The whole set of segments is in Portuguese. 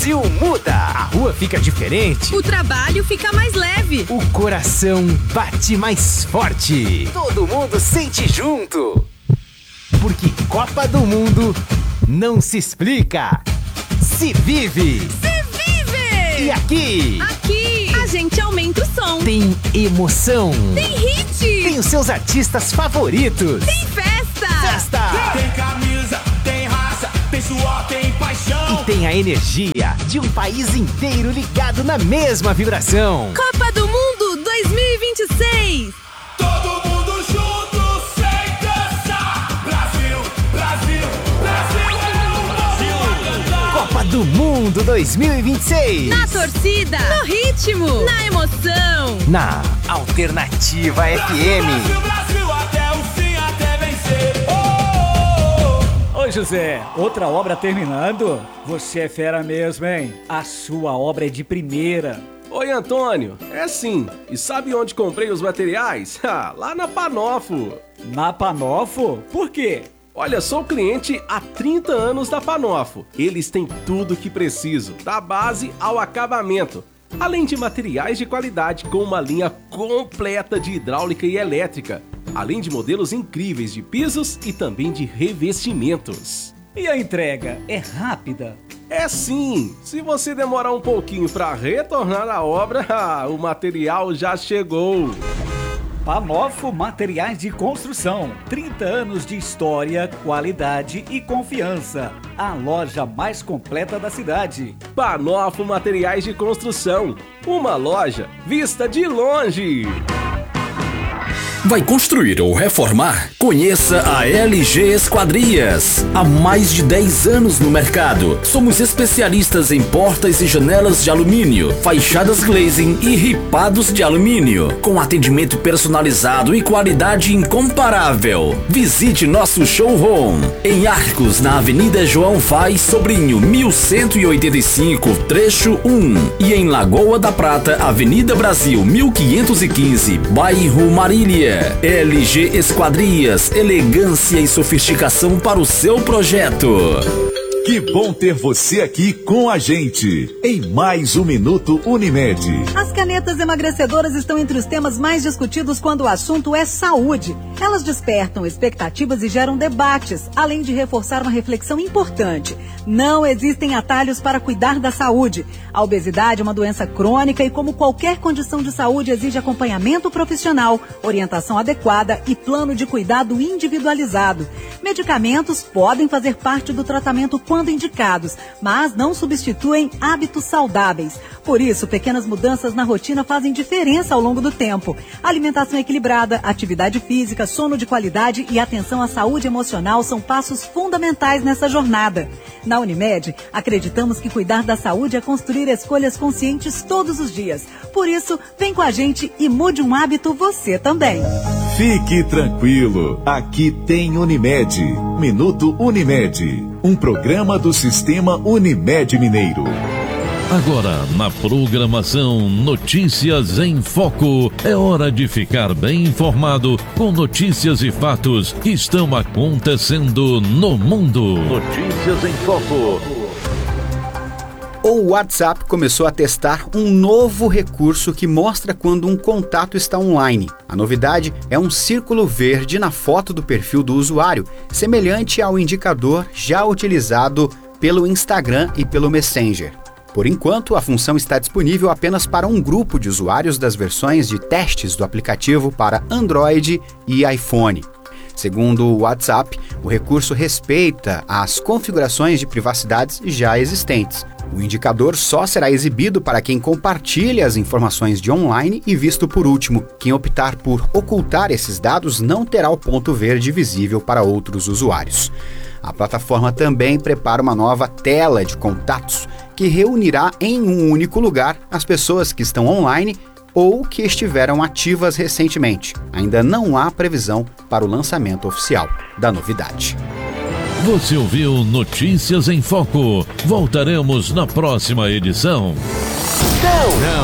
Brasil muda. A rua fica diferente. O trabalho fica mais leve. O coração bate mais forte. Todo mundo sente junto. Porque Copa do Mundo não se explica, se vive. Se vive! E aqui a gente aumenta o som. Tem emoção. Tem hit. Tem os seus artistas favoritos. Tem festa. Tem camisa, tem raça, tem suor, tem paixão. E tem a energia de um país inteiro ligado na mesma vibração. Copa do Mundo 2026. Todo mundo junto sem cansar. Brasil, Brasil, Brasil é o povo a cantar. Copa do Mundo 2026. Na torcida, no ritmo, na emoção. Na Alternativa FM. Brasil, Brasil, até o fim, até vencer. Oh, oh, oh. Oi, José, outra obra terminando? Você é fera mesmo, hein? A sua obra é de primeira. Oi, Antônio. É sim. E sabe onde comprei os materiais? Lá na Panofo. Na Panofo? Por quê? Olha, sou cliente há 30 anos da Panofo. Eles têm tudo o que preciso, da base ao acabamento. Além de materiais de qualidade com uma linha completa de hidráulica e elétrica. Além de modelos incríveis de pisos e também de revestimentos. E a entrega é rápida? É sim! Se você demorar um pouquinho para retornar à obra, o material já chegou! Panofo Materiais de Construção. 30 anos de história, qualidade e confiança. A loja mais completa da cidade. Panofo Materiais de Construção. Uma loja vista de longe. Vai construir ou reformar? Conheça a LG Esquadrias. Há mais de 10 anos no mercado. Somos especialistas em portas e janelas de alumínio, fachadas glazing e ripados de alumínio, com atendimento personalizado e qualidade incomparável. Visite nosso showroom em Arcos, na Avenida João Faz Sobrinho, 1185, trecho 1, e em Lagoa da Prata, Avenida Brasil, 1515, bairro Marília. LG Esquadrias, elegância e sofisticação para o seu projeto. Que bom ter você aqui com a gente em mais um Minuto Unimed. As canetas emagrecedoras estão entre os temas mais discutidos quando o assunto é saúde. Elas despertam expectativas e geram debates, além de reforçar uma reflexão importante. Não existem atalhos para cuidar da saúde. A obesidade é uma doença crônica e, como qualquer condição de saúde, exige acompanhamento profissional, orientação adequada e plano de cuidado individualizado. Medicamentos podem fazer parte do tratamento quando indicados, mas não substituem hábitos saudáveis. Por isso, pequenas mudanças na rotina fazem diferença ao longo do tempo. Alimentação equilibrada, atividade física, sono de qualidade e atenção à saúde emocional são passos fundamentais nessa jornada. Na Unimed, acreditamos que cuidar da saúde é construir escolhas conscientes todos os dias. Por isso, vem com a gente e mude um hábito você também. Fique tranquilo, aqui tem Unimed. Minuto Unimed, um programa do Sistema Unimed Mineiro. Agora, na programação Notícias em Foco, é hora de ficar bem informado com notícias e fatos que estão acontecendo no mundo. Notícias em Foco. O WhatsApp começou a testar um novo recurso que mostra quando um contato está online. A novidade é um círculo verde na foto do perfil do usuário, semelhante ao indicador já utilizado pelo Instagram e pelo Messenger. Por enquanto, a função está disponível apenas para um grupo de usuários das versões de testes do aplicativo para Android e iPhone. Segundo o WhatsApp, o recurso respeita as configurações de privacidade já existentes. O indicador só será exibido para quem compartilha as informações de online e visto por último. Quem optar por ocultar esses dados não terá o ponto verde visível para outros usuários. A plataforma também prepara uma nova tela de contatos que reunirá em um único lugar as pessoas que estão online ou que estiveram ativas recentemente. Ainda não há previsão para o lançamento oficial da novidade. Você ouviu Notícias em Foco. Voltaremos na próxima edição.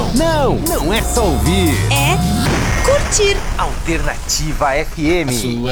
Não é só ouvir. É curtir. Alternativa FM. Sua